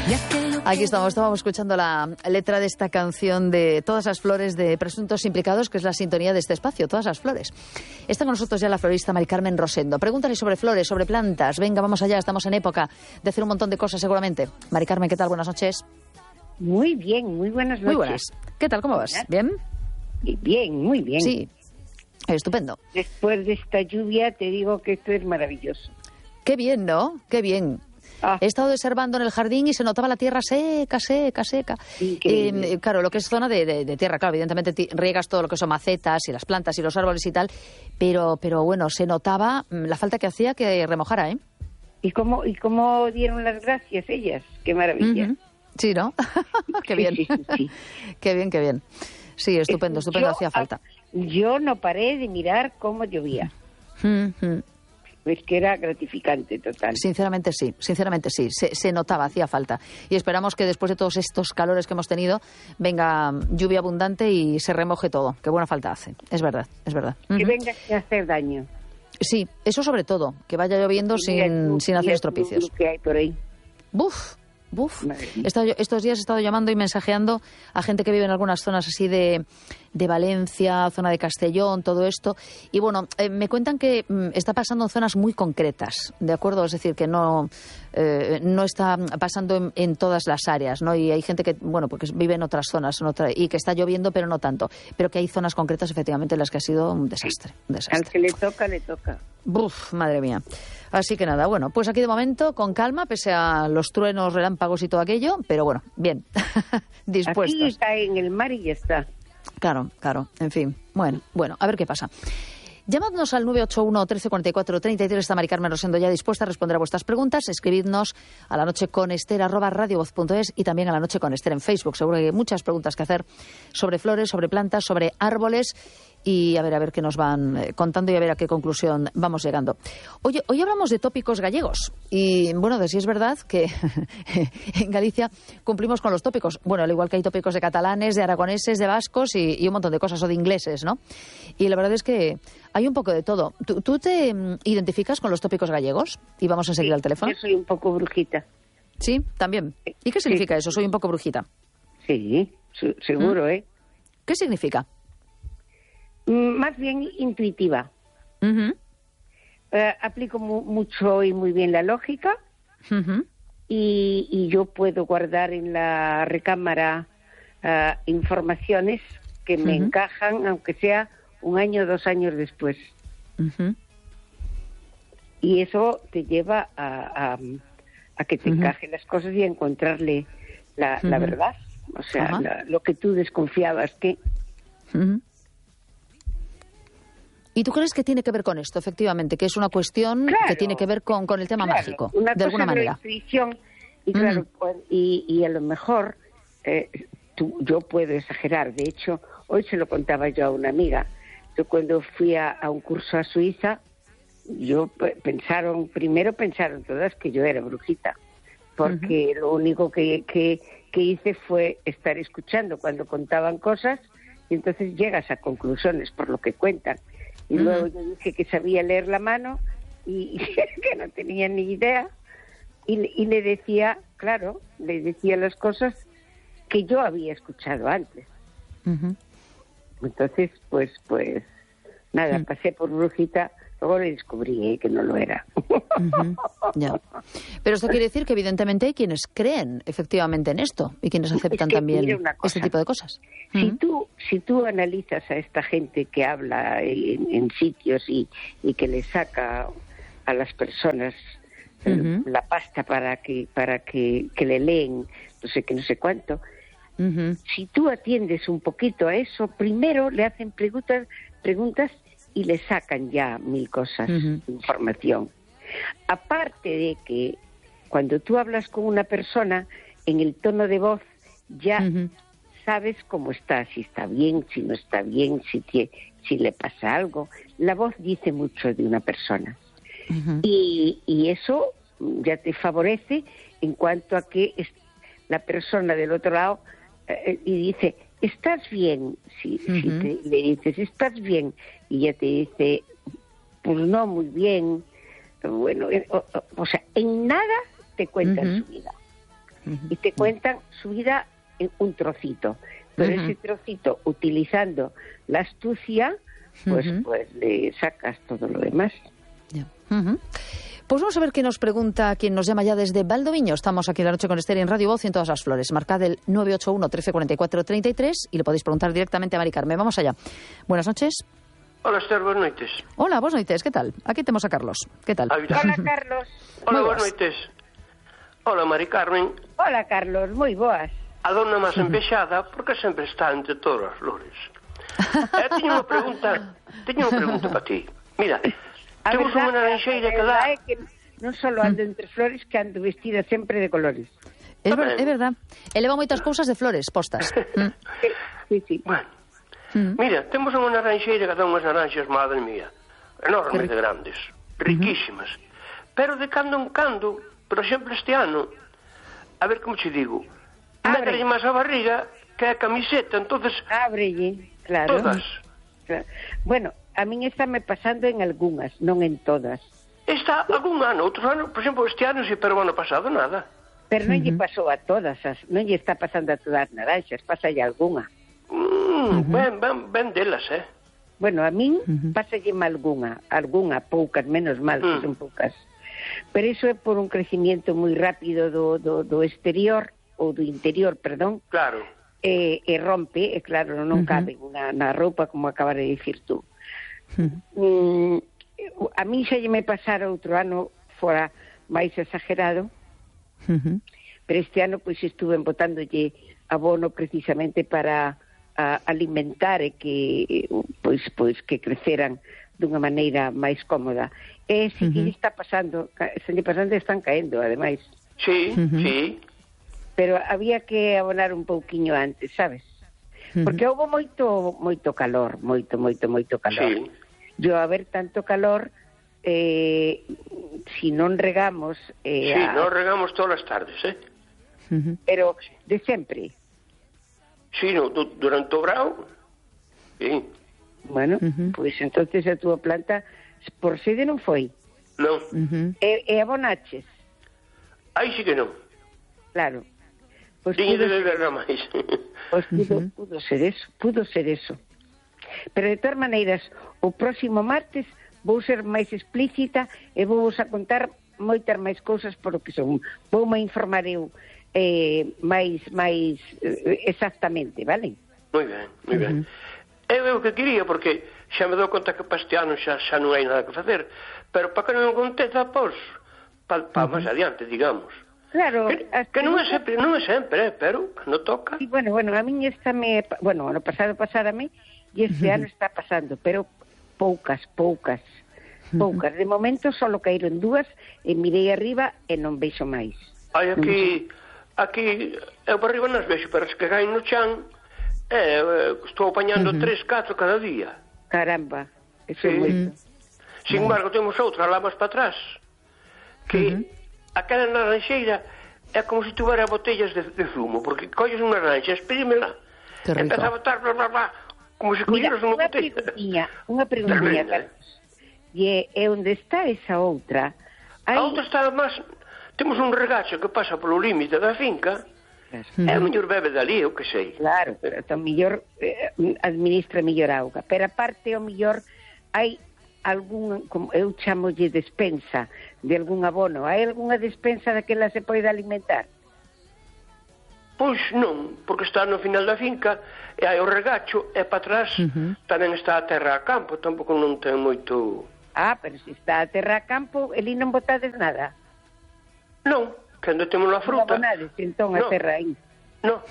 Aquí estábamos escuchando la letra de esta canción de Todas las flores de Presuntos Implicados, que es la sintonía de este espacio, Todas las flores. Está con nosotros ya la florista Mari Carmen Rosendo. Pregúntale sobre flores, sobre plantas. Venga, vamos allá, estamos en época de hacer un montón de cosas seguramente. Mari Carmen, ¿qué tal? Buenas noches. Muy bien, muy buenas noches. Muy buenas. ¿Qué tal? ¿Cómo vas? ¿Bien? Bien, muy bien. Sí, estupendo. Después de esta lluvia te digo que esto es maravilloso. Qué bien, ¿no? Qué bien. He estado observando en el jardín y se notaba la tierra seca. Claro, lo que es zona de tierra, claro, evidentemente riegas todo lo que son macetas y las plantas y los árboles y tal, pero bueno, se notaba la falta que hacía que remojara, ¿eh? ¿Y cómo dieron las gracias ellas? Qué maravilla. Uh-huh. Sí, ¿no? Qué bien. Sí. Qué bien. Sí, estupendo, hacía falta. Yo no paré de mirar cómo llovía. Uh-huh. Pues que era gratificante, total. Sinceramente sí. Se notaba, hacía falta. Y esperamos que después de todos estos calores que hemos tenido, venga lluvia abundante y se remoje todo. Qué buena falta hace. Es verdad. Que venga sin hacer daño. Sí, eso sobre todo. Que vaya lloviendo sin hacer estropicios. Lo que hay por ahí. Buf. Estos días he estado llamando y mensajeando a gente que vive en algunas zonas así de Valencia, zona de Castellón, todo esto. Y bueno, me cuentan que está pasando en zonas muy concretas, ¿de acuerdo? Es decir, que no está pasando en todas las áreas, ¿no? Y hay gente que, bueno, porque vive en otras zonas y que está lloviendo, pero no tanto. Pero que hay zonas concretas, efectivamente, en las que ha sido un desastre. Al que le toca. Buf, madre mía. Así que nada, bueno, pues aquí de momento con calma, pese a los truenos, relámpagos y todo aquello, pero bueno, bien, dispuestos. Aquí está en el mar y ya está. Claro, en fin, bueno, a ver qué pasa. Llamadnos al 981 1344 33, está Mari Carmen Rosendo ya dispuesta a responder a vuestras preguntas. Escribidnos a lanocheconester@radiovoz.es y también a La Noche con Ester en Facebook. Seguro que hay muchas preguntas que hacer sobre flores, sobre plantas, sobre árboles y a ver qué nos van contando y a ver a qué conclusión vamos llegando. Hoy hablamos de tópicos gallegos y bueno, de si es verdad que en Galicia cumplimos con los tópicos. Bueno, al igual que hay tópicos de catalanes, de aragoneses, de vascos y un montón de cosas, o de ingleses, ¿no? Y la verdad es que hay un poco de todo. ¿Tú te identificas con los tópicos gallegos? Y vamos a seguir al teléfono. Yo soy un poco brujita. Sí, también. ¿Y qué significa eso? Soy un poco brujita. Sí, seguro, ¿eh? ¿Qué significa? Más bien intuitiva. Uh-huh. Aplico mucho y muy bien la lógica. Uh-huh. Y yo puedo guardar en la recámara informaciones que me encajan, aunque sea 1 año o 2 años después. Uh-huh. Y eso te lleva a que te encajen las cosas y a encontrarle la verdad. O sea, lo que tú desconfiabas que... Uh-huh. ¿Y tú crees que tiene que ver con esto, efectivamente? Que es una cuestión que tiene que ver con el tema mágico, de alguna manera. Una intuición, y claro, y a lo mejor yo puedo exagerar. De hecho, hoy se lo contaba yo a una amiga. Yo cuando fui a un curso a Suiza, primero pensaron todas que yo era brujita, porque lo único que hice fue estar escuchando cuando contaban cosas y entonces llegas a conclusiones por lo que cuentan. Y luego yo dije que sabía leer la mano y que no tenía ni idea y le decía las cosas que yo había escuchado antes. Uh-huh. Entonces, pues nada, pasé por brujita, luego le descubrí que no lo era. Uh-huh. Ya. Pero esto quiere decir que evidentemente hay quienes creen efectivamente en esto y quienes aceptan también este tipo de cosas. Si tú analizas a esta gente que habla en sitios y que le saca a las personas la pasta para que le leen no sé cuánto, si tú atiendes un poquito a eso, primero le hacen preguntas y le sacan ya 1000 cosas de información. Aparte de que cuando tú hablas con una persona, en el tono de voz ya sabes cómo está, si está bien, si no está bien, si le pasa algo. La voz dice mucho de una persona. Y eso ya te favorece en cuanto a que la persona del otro lado y dice, ¿estás bien? Si le dices, ¿estás bien? Y ella te dice, pues no, muy bien. Bueno, o sea, en nada te cuentan su vida. y te cuentan su vida en un trocito. Pero ese trocito, utilizando la astucia, pues le sacas todo lo demás. Ya. Pues vamos a ver qué nos pregunta quien nos llama ya desde Valdoviño. Estamos aquí en La Noche con Esther en Radio Voz y en Todas las Flores. Marcad el 981 13 44 33 y le podéis preguntar directamente a Mari Carmen. Vamos allá. Buenas noches. Hola, Esther, buenas noites. Hola, buenas noites, ¿qué tal? Aquí tenemos a Carlos. ¿Qué tal? Hola, Carlos. Hola, buenas noites. Hola, Mari Carmen. Hola, Carlos, moi boas. A dona máis empexada, porque sempre está entre todas as flores. Teño unha pregunta para ti. Mira, temos unha naranxeira que dá... que non só ando entre flores, que ando vestida sempre de colores. É verdad. Eleva moitas cousas de flores postas. Sí. Bueno, mira, temos unha naranxeira que dá unhas naranxas, madre mía, enormes de grandes, riquísimas. Pero de cando en cando, por exemplo este ano, a ver como te digo, métele máis a barriga que a camiseta, entonces... Ábrelle, claro. Todas. Claro. Bueno, a min está me pasando en algunhas, non en todas. Está algún ano, outros anos, por exemplo, este ano, sí, pero o ano pasado nada. Pero non lle pasou a todas, non lle está pasando a todas as naranxas, pasalle algunha. Ben delas, Bueno, a min pasalle algunha, poucas, menos mal, que son poucas. Pero iso é por un crecimiento moi rápido do exterior, ou do interior, perdón. Claro. E rompe, e claro, non cabe na roupa, como acabas de dicir tú. A mí xa lle me pasara outro ano fora máis exagerado, pero este ano pois estuve botándolle abono precisamente para alimentar e que pois que creceran dunha maneira máis cómoda. E se que lle está pasando, están caendo, ademais. Sí, sí. Pero había que abonar un pouquiño antes, sabes? Porque houve moito calor, moito calor. Sí. Yo, a ver tanto calor, si non regamos... Sí, non regamos todas as tardes, Pero de sempre. Sí, durante o verão, sí. Bueno, pois entonces a túa planta por sede non foi. Non. E abonaches. Aí sí que non. Claro. Pois tiñe de beber nada máis. Pois pudo ser eso. Pero de todas maneiras, o próximo martes vou ser máis explícita e vou vos a contar moitas máis cousas por o que son. Voume informar eu máis exactamente, vale? Moi ben. Eu o que quería, porque xa me dou conta que para este ano xa non hai nada que facer, pero para que non aconteça, pois, para máis adiante, digamos. Claro, que non é sempre, pero que non toca. Sí, bueno, a min ano pasado pasárame e este ano está pasando, pero poucas. De momento só caíron 2 e mirei arriba e non veixo máis. Hai aquí eu por arriba nas vexo, pero as que caen no chan estou apañando 3-4 cada día. Caramba, eso é moito. Sin embargo, temos outra lá máis para atrás que aquela naranxeira é como se tuvera botellas de zumo, porque colles unha naranxa, espírimela, empeza a botar, bla, bla, bla, como se colleras unha botella. Unha preguntinha, Carlos. E onde está esa outra? A outra está máis... Temos un regacho que pasa polo límite da finca, e o mellor bebe dali, eu que sei. Claro, pero o mellor administra mellor auga. Pero aparte, o mellor, hai algún, como eu chamolle despensa de algún abono. Hai algunha despensa daquela se pode alimentar? Pois non, porque está no final da finca e hai o regacho e para atrás tamén está a terra a campo, tampouco non ten moito... Pero se está a terra a campo, eli non botades nada? Non, cando temos a fruta... Non abonades, entón, a terra aí? Non.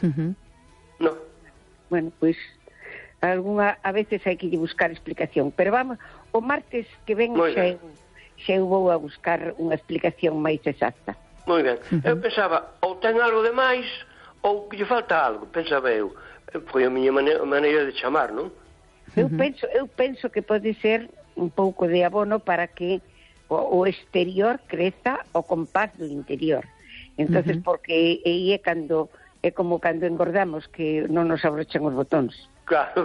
Bueno, pois... a veces hai que buscar explicación, pero vamos, o martes que ven xa eu vou a buscar unha explicación máis exacta. Moi ben, eu pensaba, ou ten algo de máis ou que lle falta algo, pensaba eu. Foi a miña maneira de chamar, non? Eu penso que pode ser un pouco de abono para que o exterior creza ao compás do interior. Entonces, porque é como cando engordamos, que non nos abrochan os botóns. Claro.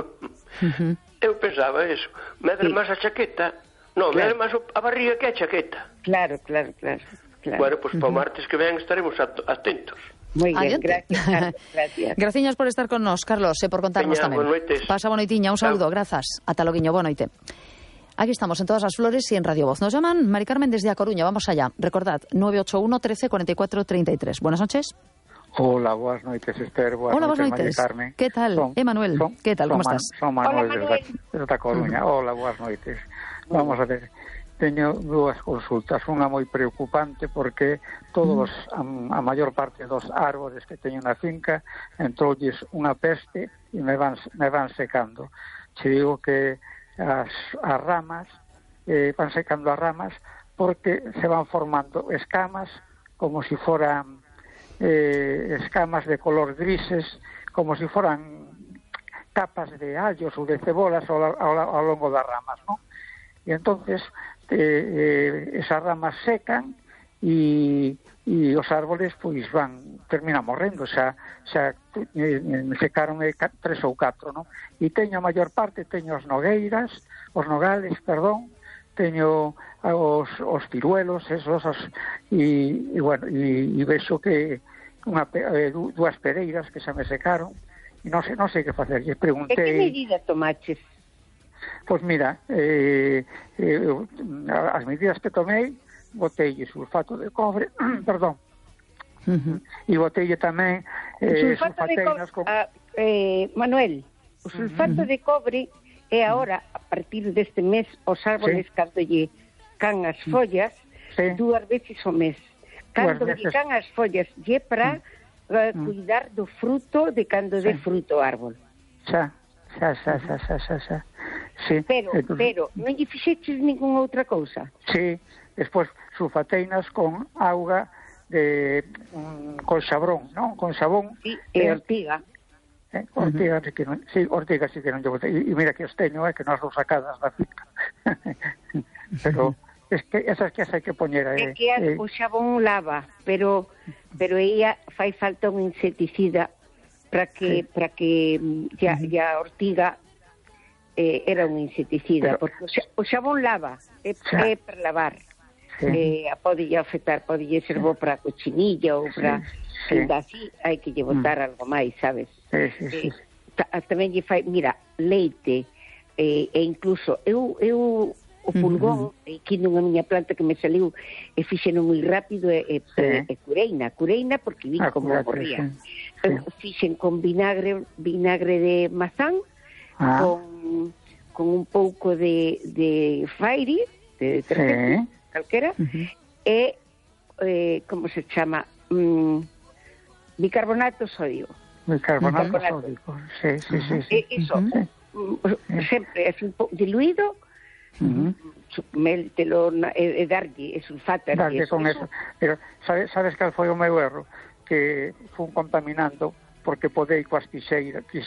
Eu pensaba eso. Me der máis a chaqueta. Non, me der máis a barriga que a chaqueta. Claro. claro. Bueno, pois para o martes que ven estaremos atentos. Moi ben, Adiante. gracias. Graciñas por estar con nos, Carlos, e por contarnos Veña, tamén. boas noites. Pasa boa noitiña, un saúdo, grazas. Ata loguiño, boa noite. Aquí estamos en Todas as Flores y en Radio Voz. Nos llaman Mari Carmen desde A Coruña. Vamos allá. Recordad, 981 13 44 33. Buenas noches. Hola, boas noites, Esther. Hola, boas noites. ¿Qué tal? Manuel, ¿qué tal? ¿Cómo estás? Son Manuel desde A Coruña. Hola, boas noites. Vamos a ver. Teño dúas consultas. Unha moi preocupante porque todos, a maior parte dos árbores que teño na finca entroulles unha peste e me van secando. Che digo que as ramas van secando as ramas porque se van formando escamas como si foran escamas de color grises, como si foran capas de allos ou de cebolas ao longo das ramas, ¿no? E entonces esas ramas secan e os árboles pois terminan morrendo, xa secaron 3 ou 4, non? E teño a maior parte, teño os nogales, teño os ciruelos, esos, e vexo que dúas pereiras que xa me secaron, e non sei que facer. E preguntei... E que medida tomaches? Pois mira, as medidas que tomei, botelle sulfato de cobre, perdón, e botelle tamén sulfateinas con... Manuel, o sulfato de cobre é agora, a partir deste mes, os árboles cando lle can as follas, 2 veces ao mes. Cando lle can as follas, lle para cuidar do fruto de cando dé fruto o árbol. Xa. Sí, pero non lle fixeches ninguna outra cousa? Sí, despois sulfateinas con auga con xabrón, non? Con xabón. Sí, e ortiga. Ortiga sí que non lle botei. E mira que os teño, que non as dou sacadas da finca. Pero es que esas que hai que poñer... É que o xabón lava, pero ella fai falta un insecticida para que a ortiga era un insecticida, porque o xabón lava, é para lavar. Pode afectar, pode ser bo para a cochinilla ou para... Así hai que lle botar algo máis, sabes? Tamén lle fai, mira, leite, e incluso eu o pulgón, aquí nunha miña planta que me saliu e fixeno moi rápido cureina porque vi como morría. Fixen con vinagre de mazán, con un pouco de fairi, de detergente, calquera, e como se chama, bicarbonato sódico. Bicarbonato sódico, sí. Iso, sempre é un pouco diluído, meltelo e darlle sulfato con eso. Pero sabes cal foi o meu erro? Que fun contaminando porque podei coas quixoiras e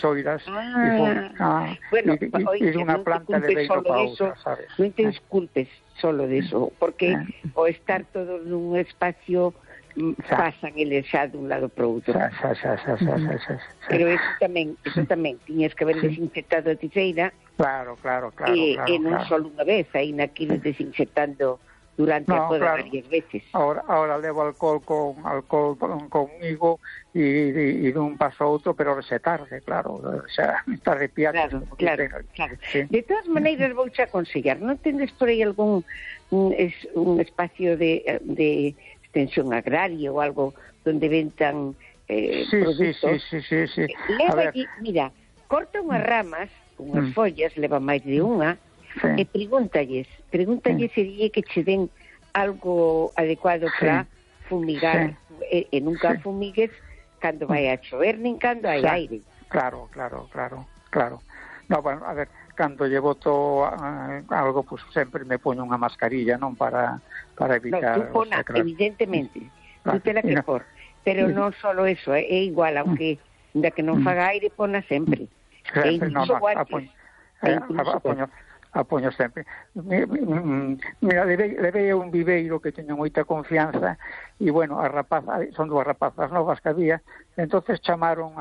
dunha planta de beiro para outra, sabes? Non te desculpes solo de eso, porque o estar todos nun espacio pasan eles xa dun lado para outro. Pero eso tamén tiñas que haber desinfectado a tiseira. Claro. E non só unha vez, aí naquilo desinfectando durante a poda varias veces. Ahora levo alcohol comigo e dun paso a outro, pero se tarde, claro, xa está arrepiado. Claro. Sí. De todas maneiras vou xa aconsellar, non tendes por aí algún un espacio de extensión agraria ou algo donde ventan produtos? Sí. Leva allí, mira, corta unhas ramas, unhas follas, leva máis de unha, e pregúntalles se dille que che den algo adecuado para fumigar, e nunca fumigues cando vai a chover nin cando hai aire. Claro. No, bueno, a ver, cando lle boto algo, pues sempre me poño unha mascarilla, non para evitar... No, tú pona, evidentemente, tú tela que por, pero non solo eso, é igual, aunque da que non faga aire, pona sempre. E incluso guantes. Apoño sempre. Mira, levei un viveiro que teño moita confianza e, bueno, son 2 rapazas novas que había, entonces chamaron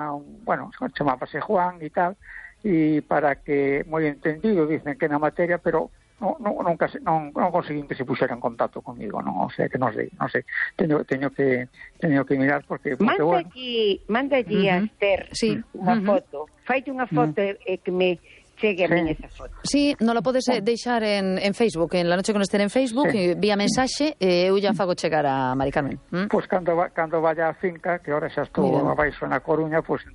chamábase Juan e tal, e para que, moi entendido, dicen que na materia, pero non conseguín que se puxera en contacto comigo, non, o sea que non sei, teño que mirar porque manda allí a Esther unha foto, faite unha foto e que me chegue a min esa foto. Sí, non la podes deixar en Facebook, en La Noche con Esther en Facebook, vía mensaxe, eu ya fago chegar a Mari Carmen. Pois cando vaya á finca, que ahora xa estou abaixo na Coruña, pois